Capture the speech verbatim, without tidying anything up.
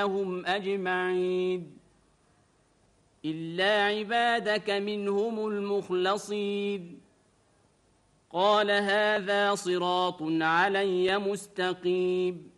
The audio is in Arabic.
هم أجمعين إلا عبادك منهم المخلصين قال هذا صراط علي مستقيم